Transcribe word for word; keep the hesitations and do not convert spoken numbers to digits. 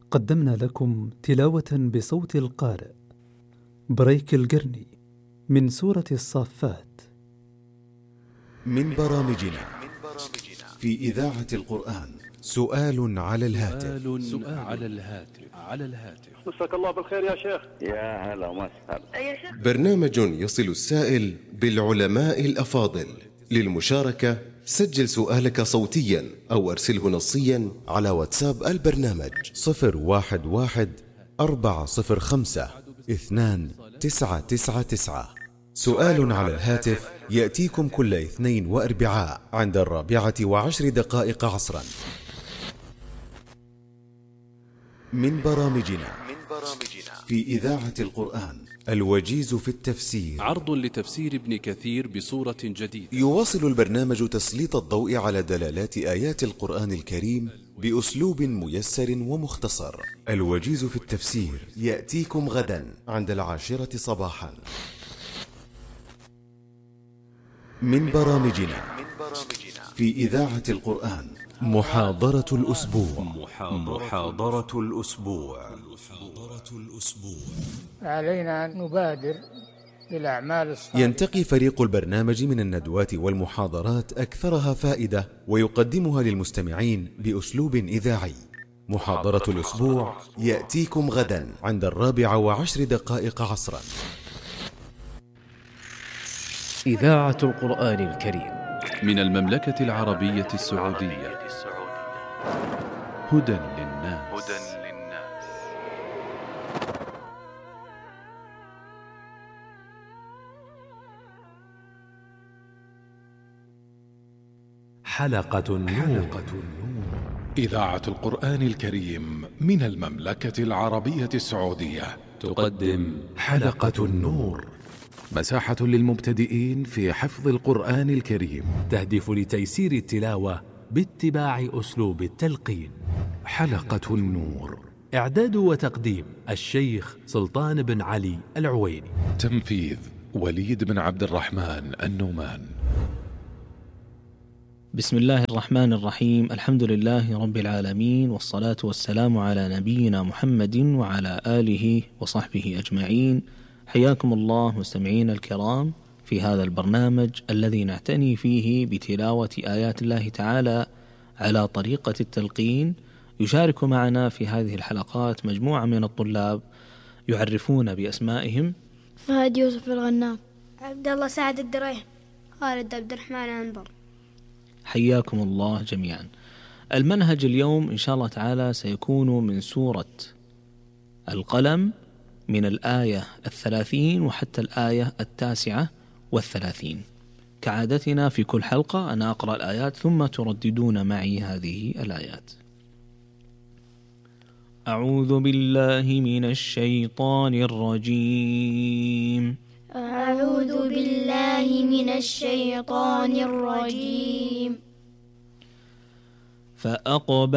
قدمنا لكم تلاوة بصوت القارئ بريك القرني من سورة الصافات. من برامجنا في إذاعة القرآن سؤال على الهاتف. سؤال على الهاتف على الهاتف مساك الله بالخير يا شيخ. يا هلا ومسهلا. يا شيخ. برنامج يصل السائل بالعلماء الأفاضل. للمشاركة سجل سؤالك صوتيا أو أرسله نصيا على واتساب البرنامج صفر واحد واحد أربعة صفر خمسة اثنان تسعة تسعة تسعة. سؤال على الهاتف يأتيكم كل اثنين وأربعاء عند الرابعة وعشر دقائق عصرا. من برامجنا في إذاعة القرآن الوجيز في التفسير، عرض لتفسير ابن كثير بصورة جديدة. يواصل البرنامج تسليط الضوء على دلالات آيات القرآن الكريم بأسلوب ميسر ومختصر. الوجيز في التفسير يأتيكم غدا عند العاشرة صباحا. من برامجنا في إذاعة القرآن محاضرة الأسبوع. محاضرة الأسبوع. علينا أن نبادر بالأعمال الصالحة. ينتقي فريق البرنامج من الندوات والمحاضرات أكثرها فائدة ويقدمها للمستمعين بأسلوب إذاعي. محاضرة الأسبوع يأتيكم غدا عند الرابعة وعشر دقائق عصرا. إذاعة القرآن الكريم من المملكة العربية السعودية. هدى للناس. حلقة النور. إذاعة القرآن الكريم من المملكة العربية السعودية تقدم حلقة النور، مساحة للمبتدئين في حفظ القرآن الكريم، تهدف لتيسير التلاوة باتباع أسلوب التلقين. حلقة النور، إعداد وتقديم الشيخ سلطان بن علي العويني، تنفيذ وليد بن عبد الرحمن النومان. بسم الله الرحمن الرحيم. الحمد لله رب العالمين، والصلاة والسلام على نبينا محمد وعلى آله وصحبه أجمعين. حياكم الله مستمعين الكرام في هذا البرنامج الذي نعتني فيه بتلاوة آيات الله تعالى على طريقة التلقين. يشارك معنا في هذه الحلقات مجموعة من الطلاب يعرفون بأسمائهم: فهد يوسف الغنام، عبد الله سعد الدريح، خالد عبد الرحمن أنبر. حياكم الله جميعا. المنهج اليوم إن شاء الله تعالى سيكون من سورة القلم، من الآية الثلاثين وحتى الآية التاسعة والثلاثين. كعادتنا في كل حلقة أنا أقرأ الآيات ثم ترددون معي هذه الآيات. أعوذ بالله من الشيطان الرجيم. أعوذ بالله من الشيطان الرجيم. فأقبل